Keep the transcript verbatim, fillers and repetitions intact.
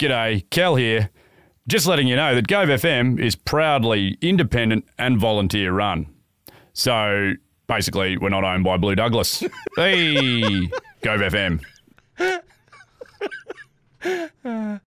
G'day, Cal here. Just letting you know that Gove F M is proudly independent and volunteer run. So basically, we're not owned by Blue Douglas. Hey, Gove F M.